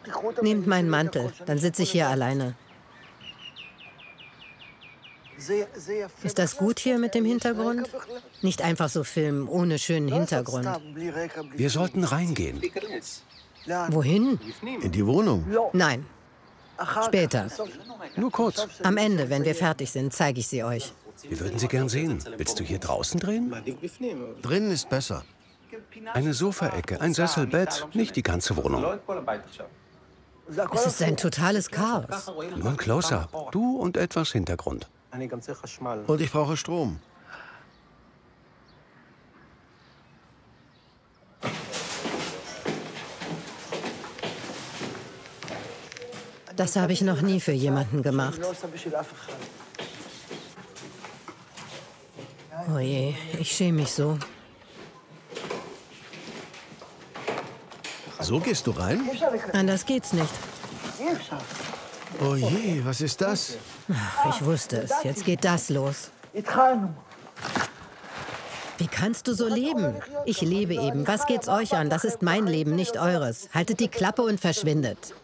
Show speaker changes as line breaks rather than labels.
Nehmt meinen Mantel, dann sitze ich hier alleine. Ist das gut hier mit dem Hintergrund? Nicht einfach so filmen, ohne schönen Hintergrund.
Wir sollten reingehen.
Wohin?
In die Wohnung.
Nein, später.
Nur kurz.
Am Ende, wenn wir fertig sind, zeige ich sie euch.
Wir würden sie gern sehen. Willst du hier draußen drehen?
Drinnen ist besser.
Eine Sofaecke, ein Sesselbett, nicht die ganze Wohnung.
Es ist ein totales Chaos.
Nur ein Close-up. Du und etwas Hintergrund.
Und ich brauche Strom.
Das habe ich noch nie für jemanden gemacht. Oh je, ich schäme mich so.
So gehst du rein?
Anders geht's nicht.
Oh je, was ist das?
Ich wusste es. Jetzt geht das los. Wie kannst du so leben? Ich lebe eben. Was geht's euch an? Das ist mein Leben, nicht eures. Haltet die Klappe und verschwindet.